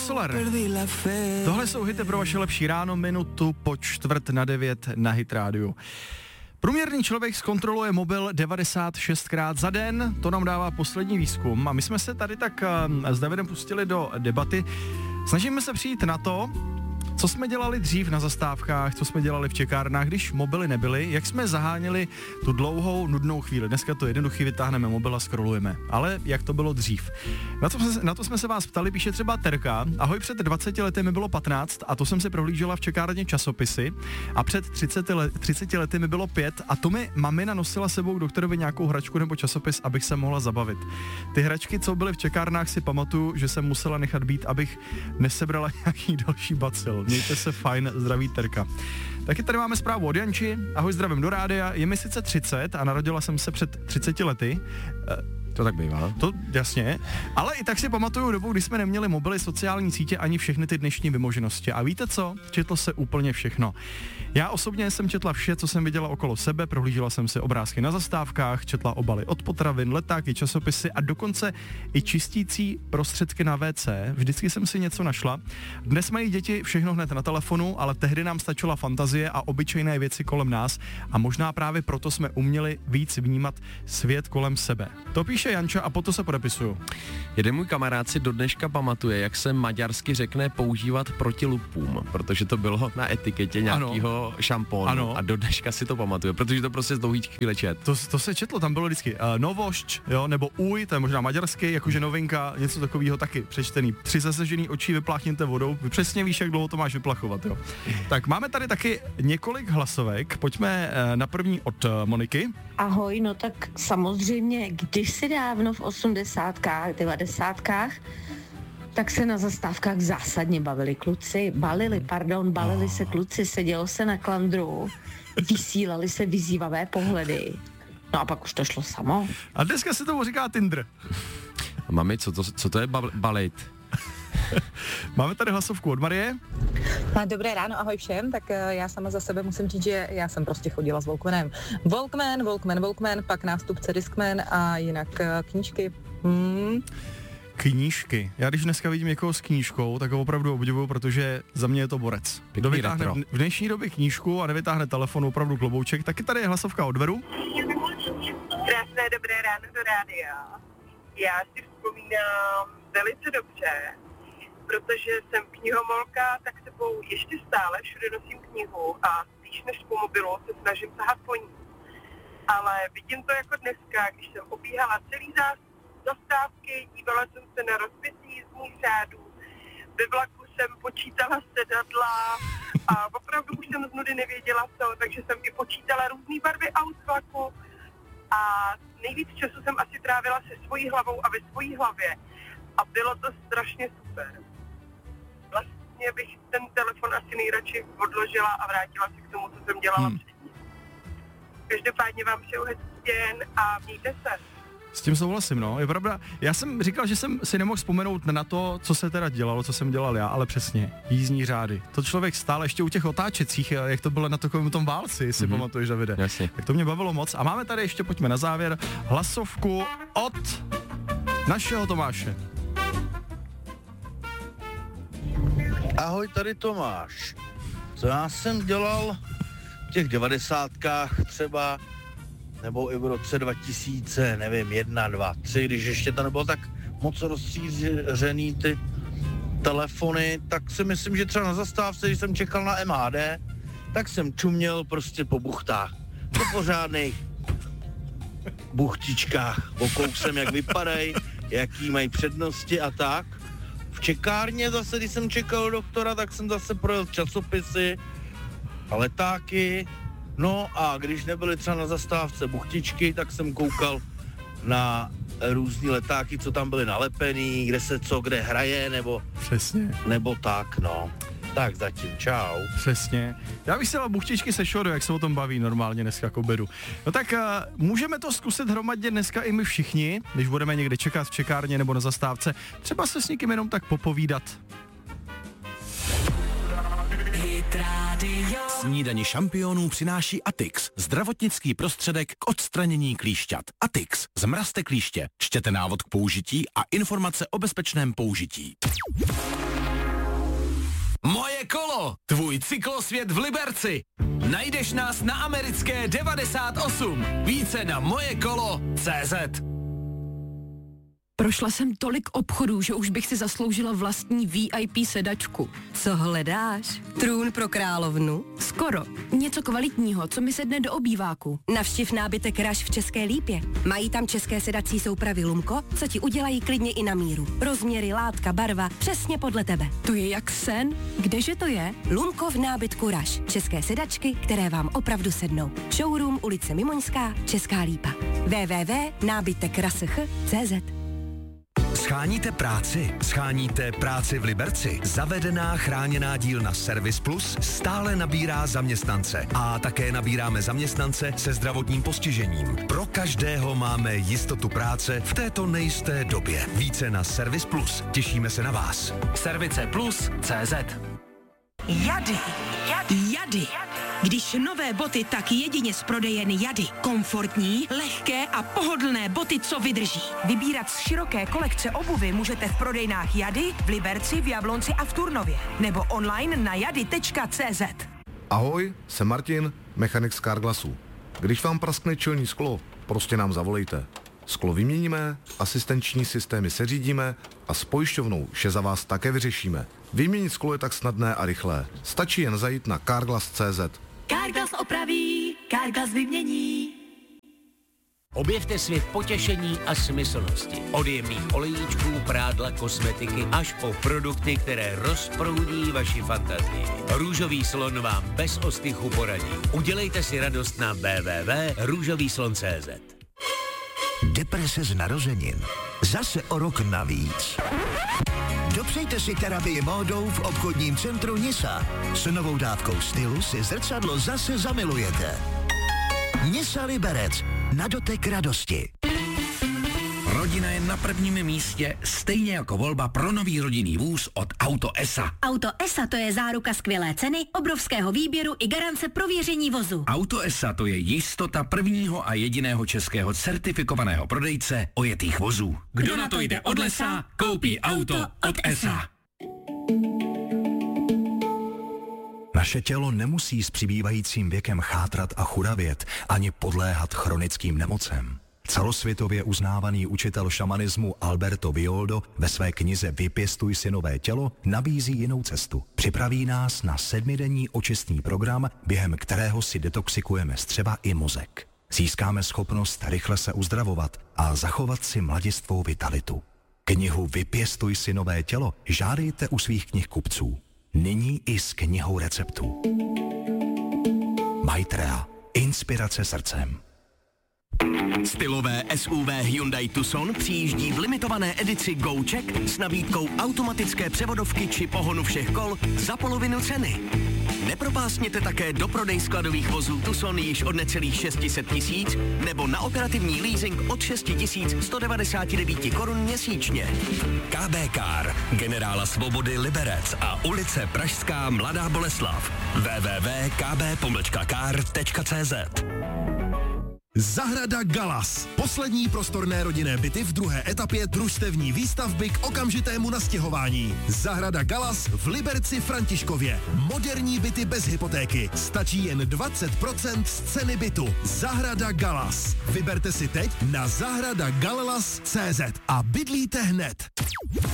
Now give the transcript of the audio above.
Soler. Tohle jsou hity pro vaše lepší ráno, minutu po 8:45 na Hit rádiu. Průměrný člověk zkontroluje mobil 96krát za den, to nám dává poslední výzkum a my jsme se tady tak s Davidem pustili do debaty. Snažíme se přijít na to, co jsme dělali dřív na zastávkách, co jsme dělali v čekárnách, když mobily nebyly, jak jsme zaháněli tu dlouhou, nudnou chvíli. Dneska to jednoduchý, vytáhneme mobil a scrollujeme. Ale jak to bylo dřív? Na to jsme se vás ptali, píše třeba Terka. Ahoj, před 20 lety mi bylo 15 a to jsem si prohlížela v čekárně časopisy a před 30 lety mi bylo 5 a to mi mamina nosila sebou k doktorovi nějakou hračku nebo časopis, abych se mohla zabavit. Ty hračky, co byly v čekárnách, si pamatuju, že jsem musela nechat být, abych nesebrala nějaký další bacil. Mějte se fajn, zdraví Terka. Taky tady máme zprávu od Janči. Ahoj, zdravím do rádia. Je mi sice 30 a narodila jsem se před 30 lety. To tak bývá. To jasně, ale i tak si pamatuju dobu, kdy jsme neměli mobily, sociální sítě ani všechny ty dnešní vymoženosti. A víte co? Četlo se úplně všechno. Já osobně jsem četla vše, co jsem viděla okolo sebe, prohlížela jsem si obrázky na zastávkách, četla obaly od potravin, letáky, časopisy a dokonce i čistící prostředky na WC. Vždycky jsem si něco našla. Dnes mají děti všechno hned na telefonu, ale tehdy nám stačila fantazie a obyčejné věci kolem nás a možná právě proto jsme uměli víc vnímat svět kolem sebe. To píše Janča a potom se podepisuju. Jeden můj kamarád si do dneška pamatuje, jak se maďarsky řekne používat proti lupům, protože to bylo na etiketě nějakého šampónu a do dneška si to pamatuje, protože to prostě z dlouhý chvíle čet. To se četlo, tam bylo vždycky novošť, jo, nebo uj, to je možná maďarsky, jakože novinka, něco takového taky přečtený. 3 zasažený očí vypláchněte vodou, přesně víš, jak dlouho to máš vyplachovat, jo. Tak máme tady taky několik hlasovek, pojďme na první od Moniky. Ahoj, no tak samozřejmě, když si dávno v 80kách, 90kách, tak se na zastávkách zásadně balili se kluci, sedělo se na klandru, vysílali se vyzývavé pohledy. No a pak už to šlo samo. A dneska se tomu říká Tinder. Mami, co to je balit? Máme tady hlasovku od Marie. Dobré ráno, ahoj všem, tak já sama za sebe musím říct, že já jsem prostě chodila s Walkmanem. Walkman, pak nástupce Discman a jinak knížky. Knížky. Já když dneska vidím někoho s knížkou, tak ho opravdu obdivuju, protože za mě je to borec. Kdo vytáhne v dnešní době knížku a nevytáhne telefon, opravdu klobouček. Taky tady je hlasovka od Veru. Krásné dobré ráno do rádia. Já si vzpomínám velice dobře, protože jsem knihomolka, tak sebou ještě stále všude nosím knihu a spíš než po mobilu se snažím sahat po ní. Ale vidím to jako dneska, když jsem obíhala celý zastávky, dívala jsem se na rozpětí jízdních řádů, ve vlaku jsem počítala sedadla a opravdu už jsem z nudy nevěděla co, takže jsem i počítala různý barvy aut vlaku a nejvíc času jsem asi trávila se svojí hlavou a ve svojí hlavě a bylo to strašně super. Vlastně bych ten telefon asi nejradši odložila a vrátila se k tomu, co jsem dělala předtím. Každopádně vám přeju hezký den a mějte se. S tím souhlasím, no, je pravda. Já jsem říkal, že jsem si nemohl vzpomenout na to, co se teda dělalo, co jsem dělal já, ale přesně, jízdní řády. To člověk stále ještě u těch otáčecích, jak to bylo na takovém tom válci, si pamatuješ, Davide. Jasně. Tak to mě bavilo moc. A máme tady ještě, pojďme na závěr, hlasovku od našeho Tomáše. Ahoj, tady Tomáš. Co já jsem dělal v těch 90kách třeba, nebo i v roce 2000, nevím, 1, 2, 3, když ještě to nebylo tak moc rozšířený ty telefony, tak si myslím, že třeba na zastávce, když jsem čekal na MHD, tak jsem čuměl prostě po buchtách. Po pořádných buchtičkách. Okousem, jak vypadají, jaký mají přednosti a tak. V čekárně zase, když jsem čekal doktora, tak jsem zase projel časopisy a letáky. No a když nebyly třeba na zastávce buchtičky, tak jsem koukal na různý letáky, co tam byly nalepený, kde se co, kde hraje, nebo... Přesně. Nebo tak, no. Tak zatím, čau. Přesně. Já bych si dal buchtičky se šodu, jak se o tom baví normálně dneska k obědu. No tak můžeme to zkusit hromadně dneska i my všichni, když budeme někde čekat v čekárně nebo na zastávce. Třeba se s někým jenom tak popovídat. Snídani šampionů přináší Atix, zdravotnický prostředek k odstranění klíšťat. Atix, zmrazte klíště, čtěte návod k použití a informace o bezpečném použití. Moje kolo, tvůj cyklosvět v Liberci. Najdeš nás na Americké 98. Více na mojekolo.cz. Prošla jsem tolik obchodů, že už bych si zasloužila vlastní VIP sedačku. Co hledáš? Trůn pro královnu? Skoro. Něco kvalitního, co mi sedne do obýváku. Navštiv nábytek Rush v České Lípě. Mají tam české sedací soupravy Lumko, co ti udělají klidně i na míru. Rozměry, látka, barva, přesně podle tebe. To je jak sen. Kdeže to je? Lumko v nábytku Rush. České sedačky, které vám opravdu sednou. Showroom ulice Mimoňská, Česká Lípa. www.nábytekrasch.cz. Scháníte práci? Scháníte práci v Liberci? Zavedená chráněná dílna Service Plus stále nabírá zaměstnance. A také nabíráme zaměstnance se zdravotním postižením. Pro každého máme jistotu práce v této nejisté době. Více na Service Plus. Těšíme se na vás. Serviceplus.cz. Jady. Když nové boty, tak jedině z prodejen Jady. Komfortní, lehké a pohodlné boty, co vydrží. Vybírat z široké kolekce obuvy můžete v prodejnách Jady, v Liberci, v Jablonci a v Turnově. Nebo online na jady.cz. Ahoj, jsem Martin, mechanik z Carglassu. Když vám praskne čelní sklo, prostě nám zavolejte. Sklo vyměníme, asistenční systémy seřídíme a s pojišťovnou vše za vás také vyřešíme. Vyměnit sklo je tak snadné a rychlé. Stačí jen zajít na carglass.cz. Carglass opraví, Carglass vymění. Objevte svět potěšení a smyslnosti. Od jemných olejíčků, prádla, kosmetiky až po produkty, které rozproudí vaši fantazii. Růžový slon vám bez ostychu poradí. Udělejte si radost na www.růžovýslon.cz. Deprese z narozenin. Zase o rok navíc. Dopřejte si terapii módou v obchodním centru Nisa. S novou dávkou stylu si zrcadlo zase zamilujete. Nisa Liberec. Na dotek radosti. Rodina je na prvním místě, stejně jako volba pro nový rodinný vůz od Auto ESA. Auto ESA, to je záruka skvělé ceny, obrovského výběru i garance prověření vozu. Auto ESA, to je jistota prvního a jediného českého certifikovaného prodejce ojetých vozů. Kdo na to jde od lesa, koupí auto od ESA. Naše tělo nemusí s přibývajícím věkem chátrat a churavět, ani podléhat chronickým nemocem. Celosvětově uznávaný učitel šamanismu Alberto Villoldo ve své knize Vypěstuj si nové tělo nabízí jinou cestu. Připraví nás na 7denní očistný program, během kterého si detoxikujeme střeva i mozek. Získáme schopnost rychle se uzdravovat a zachovat si mladistvou vitalitu. Knihu Vypěstuj si nové tělo žádejte u svých knihkupců. Nyní i s knihou receptů. Maitreya. Inspirace srdcem. Stylové SUV Hyundai Tucson přijíždí v limitované edici Go-Check s nabídkou automatické převodovky či pohonu všech kol za polovinu ceny. Nepropásněte také do prodej skladových vozů Tucson již od necelých 600 000 nebo na operativní leasing od 6 199 korun měsíčně. KB Car, Generála Svobody Liberec a ulice Pražská Mladá Boleslav. www.kb-car.cz. Zahrada Galas. Poslední prostorné rodinné byty v druhé etapě družstevní výstavby k okamžitému nastěhování. Zahrada Galas v Liberci Františkově. Moderní byty bez hypotéky. Stačí jen 20% z ceny bytu. Zahrada Galas. Vyberte si teď na zahradagalas.cz a bydlíte hned.